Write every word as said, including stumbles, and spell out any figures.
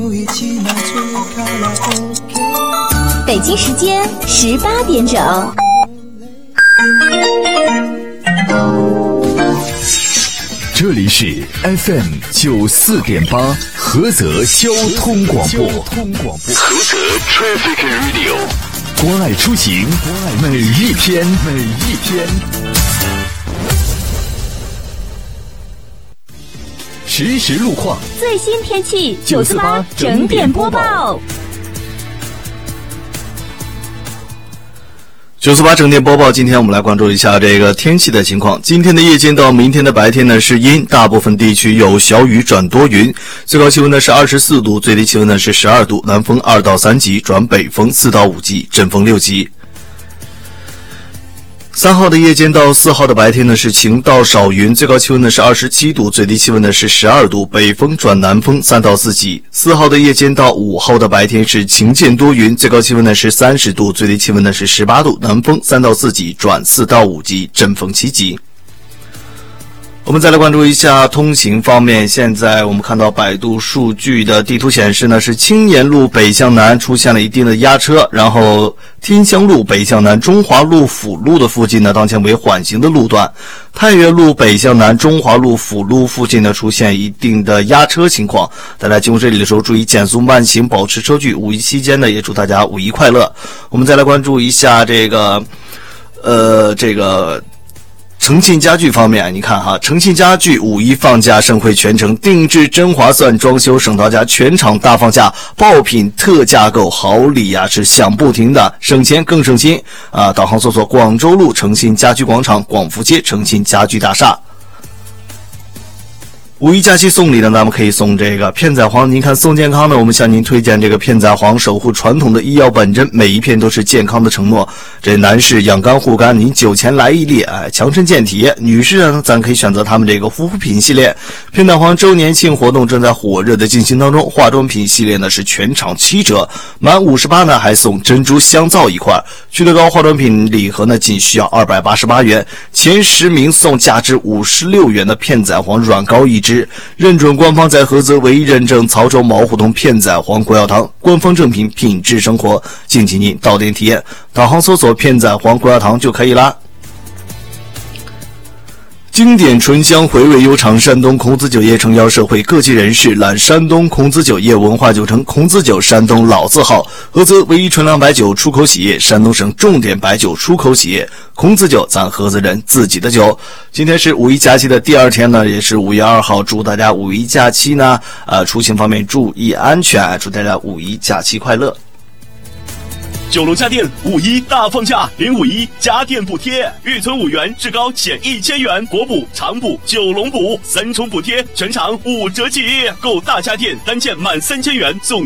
北京时间十八点整。 这里是 F M 九四点八菏泽交通广播，菏泽 Traffic Radio， 关爱出行，每一天，每一天。实时路况， 最新天气，九四八整点播报。 九四八整点播报，今天我们来关注一下这个天气的情况。今天的夜间到明天的白天呢是阴，大部分地区有小雨转多云，最高气温呢是二十四度，最低气温呢是十二度，南风二到三级转北风四到五级，阵风六级。三号的夜间到四号的白天呢是晴到少云，最高气温呢是二十七度，最低气温呢是十二度，北风转南风三到四级。四号的夜间到五号的白天是晴见多云，最高气温呢是三十度，最低气温呢是十八度，南风三到四级转四到五级，阵风七级。我们再来关注一下通行方面，现在我们看到百度数据的地图显示呢，是青年路北向南出现了一定的压车，然后天香路北向南中华路辅路的附近呢，当前为缓行的路段。太原路北向南中华路辅路附近呢，出现一定的压车情况。大家经过这里的时候，注意减速慢行，保持车距。五一期间呢，也祝大家五一快乐。我们再来关注一下这个，呃，这个。诚信家具方面，你看哈，诚信家具五一放价盛会全程定制真划算，装修省到家，全场大放价，爆品特价购，好礼呀、啊、是响不停的，省钱更省心啊！导航搜索广州路诚信家居广场，广福街诚信家居大厦。五一假期送礼呢，咱们可以送这个片仔癀。您看送健康呢，我们向您推荐这个片仔癀，守护传统的医药本真，每一片都是健康的承诺。这男士养肝护肝，您酒前来一粒，哎，强身健体。女士呢，咱可以选择他们这个护肤品系列。片仔癀周年庆活动正在火热的进行当中，化妆品系列呢是全场七折，满五十八呢还送珍珠香皂一块。祛乐高化妆品礼盒呢仅需要二百八十八元，前十名送价值五十六元的片仔癀软膏一支。认准官方在菏泽唯一认证曹州毛胡同片仔癀国药堂，官方正品，品质生活，敬请您到店体验。导航搜索片仔癀国药堂就可以啦。经典醇香，回味悠长，山东孔子酒业诚邀社会各界人士揽山东孔子酒业文化酒城，孔子酒山东老字号，菏泽唯一纯粮白酒出口企业，山东省重点白酒出口企业，孔子酒咱菏泽人自己的酒。今天是五一假期的第二天呢，也是五月二号，祝大家五一假期呢呃出行方面注意安全，祝大家五一假期快乐。 九龙家电五一大放价，零五一家电补贴，预存五元，至高减一千元，国补、长补、九龙补三重补贴，全场五折起，购大家电单件满三千元送